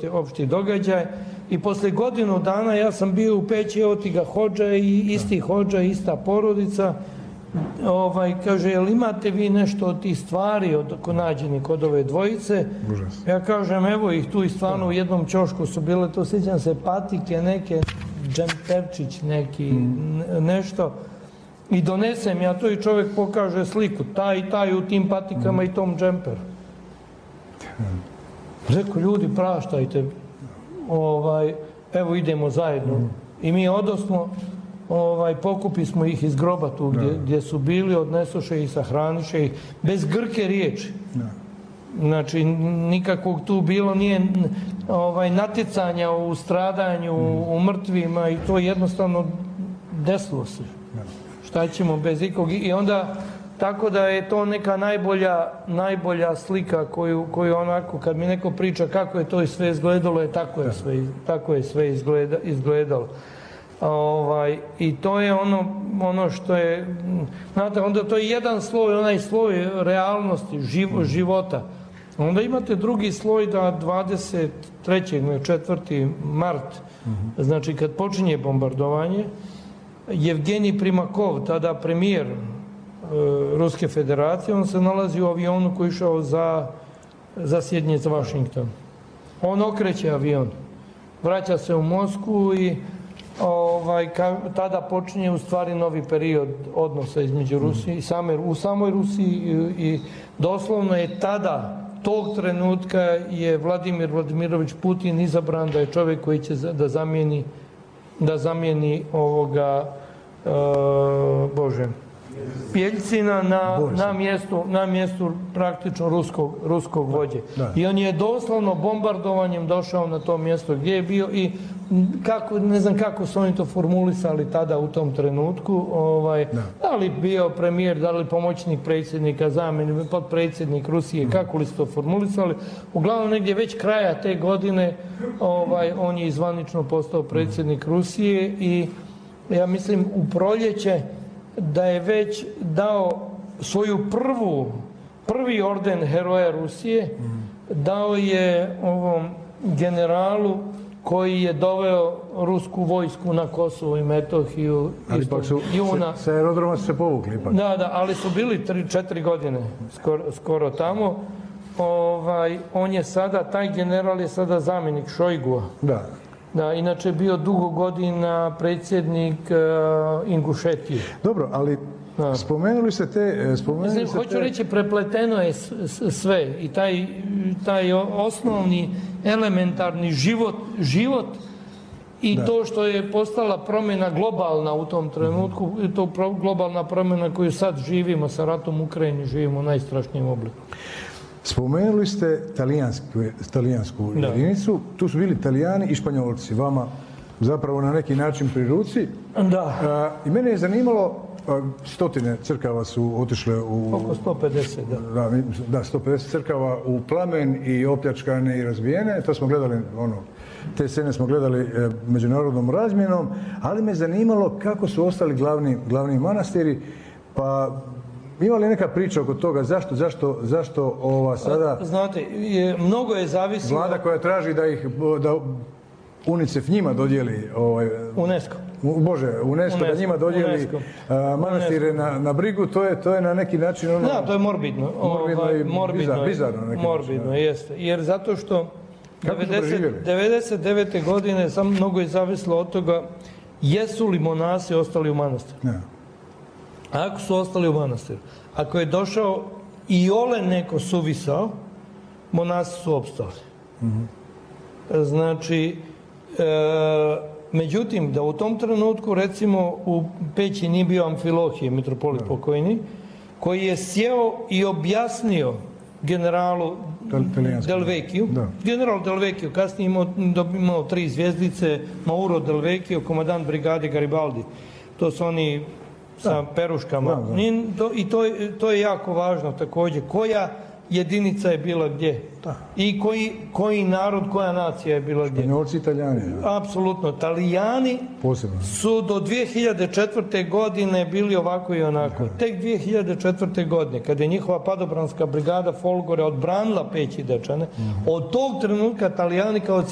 opšti događaj. I posle godinu dana ja sam bio u Peći, evo ti ga hodža i isti hodža, ista porodica. Kaže, jel imate vi nešto od tih stvari nađeni kod ove dvojice? Ja kažem, evo ih tu i stvarno u jednom ćošku su bile, to sjećam se, patike neke, džemperčić neki, nešto. I donesem ja to i čovjek pokaže sliku, taj i taj u tim patikama i tom džemperu. Rekao, ljudi, praštajte, evo idemo zajedno. I mi odosmo, pokupi smo ih iz groba tu gdje su bili, odnesoše ih, sahraniše ih, bez grke riječi. Znači, nikakvog tu bilo nije natjecanja u stradanju, u mrtvima i to jednostavno desilo se. Šta ćemo bez ikog? I onda, tako da je to neka najbolja slika koju onako, kad mi neko priča kako je to sve izgledalo, tako je sve izgledalo. I to je ono što je, znate, onda to je jedan sloj, onaj sloj realnosti, života. Onda imate drugi sloj da 23. 4. mart, znači kad počinje bombardovanje, Jevgenij Primakov, tada premijer Ruske federacije, on se nalazi u avionu koji je išao za Sjedinje, za Vašington. On okreće avion, vraća se u Moskvu i tada počinje u stvari novi period odnosa između Rusije i u samoj Rusiji i doslovno je tada, tog trenutka je Vladimir Vladimirović Putin izabran da je čovjek koji će da zamijeni Jeljcina na mjestu praktično ruskog vođe. I on je doslovno bombardovanjem došao na to mjesto gdje je bio i ne znam kako su oni to formulisali tada u tom trenutku, da li bio premijer, da li pomoćnik predsjednika, zamjenik, potpredsjednik Rusije, kako li su to formulisali. Uglavnom negdje već kraja te godine on je zvanično postao predsjednik Rusije i ja mislim u proljeće da je već dao svoju prvi orden Heroja Rusije, dao je ovom generalu koji je doveo rusku vojsku na Kosovo i Metohiju. Ali ipak su, sa aerodroma su se povukli ipak. Da, ali su bili 3-4 godine skoro tamo. On je sada, taj general je sada zamjenik Šojgua. Da, inače je bio dugo godina predsjednik Ingušetije. Dobro, ali spomenuli ste te... Hoću reći, prepleteno je sve i taj osnovni elementarni život i to što je postala promjena globalna u tom trenutku, to globalna promjena koju sad živimo sa ratom u Ukrajini, živimo u najstrašnijem obliku. Spomenuli ste talijansku jedinicu, tu su bili Talijani i Španjolci, vama zapravo na neki način pri ruci. Da. I mene je zanimalo, stotine crkava su otišle u... Oko 150, da. Da, 150 crkava u plamen i opljačkane i razbijene, to smo gledali, te scene smo gledali međunarodnom razmjenom, ali me zanimalo kako su ostali glavni manastiri, pa ima li neka priča oko toga, zašto ova sada... Znate, mnogo je zavisilo... Vlada koja traži da UNICEF njima dodijeli... UNESCO. UNESCO da njima dodijeli manastire na brigu, to je na neki način... Da, to je morbidno. Bizarno. Morbidno, jeste. Jer zato što 99. godine mnogo je zavisilo od toga jesu li monasi ostali u manastiru. Ako su ostali u manastiru, ako je došao i neko suvisao, monasi su opstali. Znači, međutim, da u tom trenutku, recimo, u Peći nije bio Amfilohije, mitropolit pokojni, koji je sjeo i objasnio generalu Del Vecchiju. General Del Vecchio, kasnije imao 3 zvjezdice, Mauro Del Vecchio, komandant brigade Garibaldi. To su oni sa peruškama. I to je jako važno također. Koja jedinica je bila gdje? I koji narod, koja nacija je bila gdje? Španjolci i Italijani. Apsolutno. Talijani su do 2004. godine bili ovako i onako. Tek 2004. godine, kada je njihova padobranska brigada Folgore odbranila Peć i Dečane, od tog trenutka Talijani kao